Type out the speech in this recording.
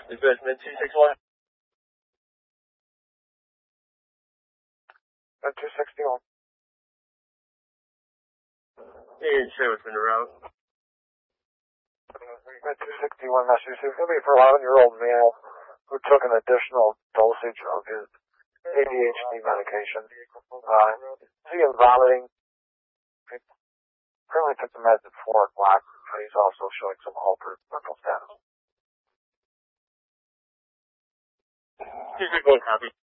Investment 261. At 261. And show us in a row. At 261 Massachusetts. It's going to be for an 11-year-old male who took an additional dosage of his ADHD medication. Is he vomiting? He currently took the meds at 4 o'clock, but he's also showing some altered mental status. 261 copy.